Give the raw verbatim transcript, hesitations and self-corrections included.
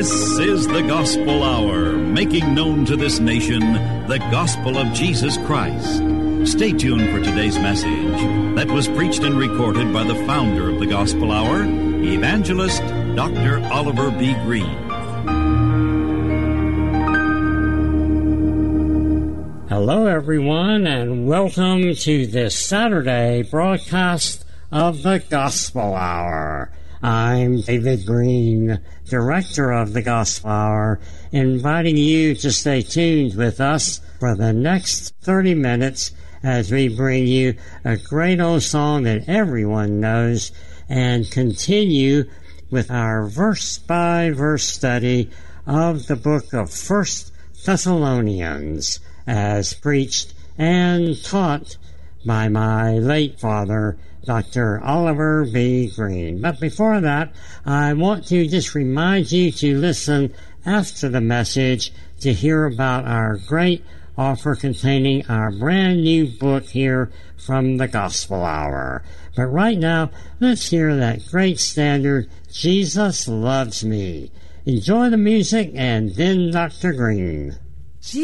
This is the Gospel Hour, making known to this nation the gospel of Jesus Christ. Stay tuned for today's message that was preached and recorded by the founder of the Gospel Hour, Evangelist Doctor Oliver B. Greene. Hello, everyone, and welcome to this Saturday broadcast of the Gospel Hour. I'm David Greene, Director of the Gospel Hour, inviting you to stay tuned with us for the next thirty minutes as we bring you a great old song that everyone knows and continue with our verse-by-verse study of the book of First Thessalonians, as preached and taught by my late father, Doctor Oliver B. Greene. But before that, I want to just remind you to listen after the message to hear about our great offer containing our brand new book here from the Gospel Hour. But right now, let's hear that great standard, Jesus Loves Me. Enjoy the music and then Doctor Greene.